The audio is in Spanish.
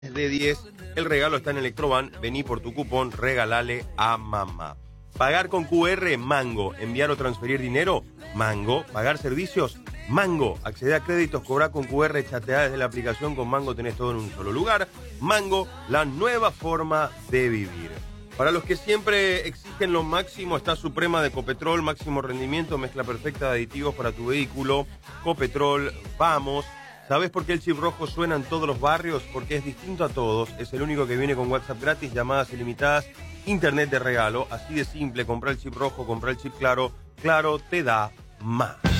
de 10, el regalo está en Electroban. Vení por tu cupón, regalale a mamá. Pagar con QR, Mango. Enviar o transferir dinero, Mango. Pagar servicios, Mango. Acceder a créditos, cobrar con QR, chatear desde la aplicación. Con Mango tenés todo en un solo lugar. Mango, la nueva forma de vivir. Para los que siempre exigen lo máximo, está Suprema de Copetrol, máximo rendimiento, mezcla perfecta de aditivos para tu vehículo. Copetrol, vamos. ¿Sabés por qué el chip rojo suena en todos los barrios? Porque es distinto a todos, es el único que viene con WhatsApp gratis, llamadas ilimitadas, internet de regalo. Así de simple, comprar el chip rojo, comprar el chip claro, Claro te da más.